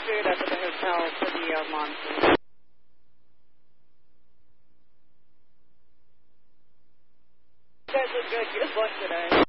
food up at the hotel for the monsoon. You guys look good. Good luck today.